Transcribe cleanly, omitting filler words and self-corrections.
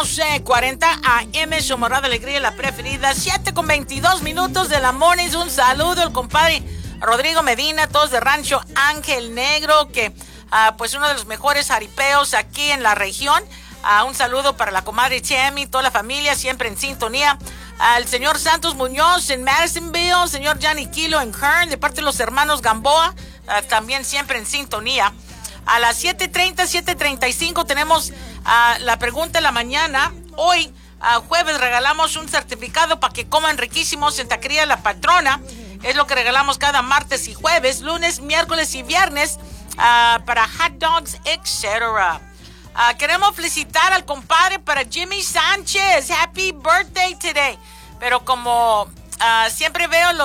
12:40 AM, su morada alegría, la preferida. 7:22 de la morning. Un saludo al compadre Rodrigo Medina, todos de Rancho Ángel Negro, que pues uno de los mejores jaripeos aquí en la región. Un saludo para la comadre Chemi, toda la familia, siempre en sintonía. Al señor Santos Muñoz en Madisonville, señor Johnny Kilo en Kern, de parte de los hermanos Gamboa, también siempre en sintonía. A las 7:30, 7:35 tenemos la pregunta de la mañana. Hoy, jueves, regalamos un certificado para que coman riquísimos en Taquería La Patrona. Es lo que regalamos cada martes y jueves, lunes, miércoles y viernes para hot dogs, etc. Queremos felicitar al compadre para Jimmy Sánchez. Happy birthday today. Pero como siempre veo